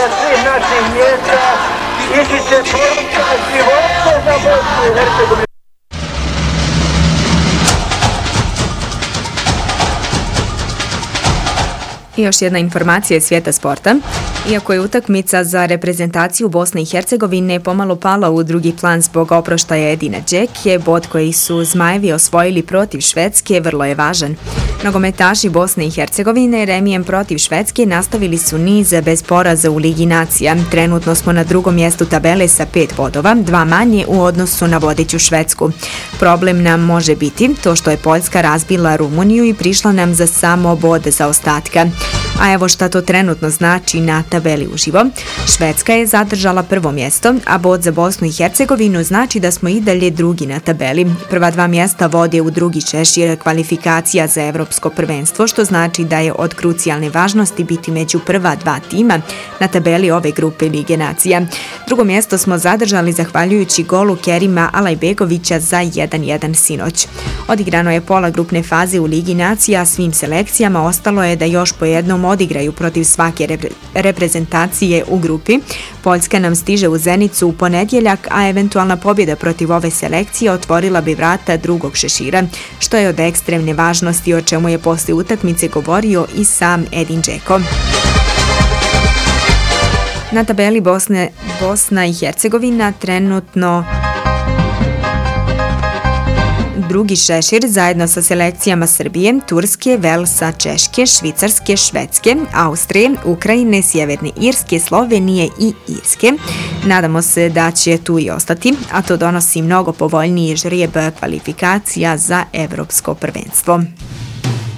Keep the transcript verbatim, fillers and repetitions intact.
svih naših mjesta ističe poruka života za Bosnu i Hercegovinu. I još jedna informacija iz svijeta sporta. Iako je utakmica za reprezentaciju Bosne i Hercegovine pomalo pala u drugi plan zbog oproštaja Edina Džeke, bod koji su Zmajevi osvojili protiv Švedske vrlo je važan. Nogometaši Bosne i Hercegovine remijem protiv Švedske nastavili su niz bez poraza u Ligi nacija. Trenutno smo na drugom mjestu tabele sa pet bodova, dva manje u odnosu na vodeću Švedsku. Problem nam može biti to što je Poljska razbila Rumuniju i prišla nam za samo bod zaostatka. A evo šta to trenutno znači na tabeli uživo. Švedska je zadržala prvo mjesto, a bod za Bosnu i Hercegovinu znači da smo i dalje drugi na tabeli. Prva dva mjesta vode u drugi šešir kvalifikacija za evropsko prvenstvo, što znači da je od krucijalne važnosti biti među prva dva tima na tabeli ove grupe Lige nacija. Drugo mjesto smo zadržali zahvaljujući golu Kerima Alajbegovića za jedan jedan sinoć. Odigrano je pola grupne faze u Ligi nacija, svim selekcijama ostalo je da još po jednom odigraju protiv svake repre reprezentacije u grupi. Poljska nam stiže u Zenicu u ponedjeljak, a eventualna pobjeda protiv ove selekcije otvorila bi vrata drugog šešira, što je od ekstremne važnosti, o čemu je poslije utakmice govorio i sam Edin Džeko. Na tabeli Bosne, Bosna i Hercegovina trenutno drugi šešir zajedno sa selekcijama Srbije, Turske, Velsa, Češke, Švicarske, Švedske, Austrije, Ukrajine, Sjeverne Irske, Slovenije i Irske. Nadamo se da će tu i ostati, a to donosi mnogo povoljniji žrijeb kvalifikacija za evropsko prvenstvo.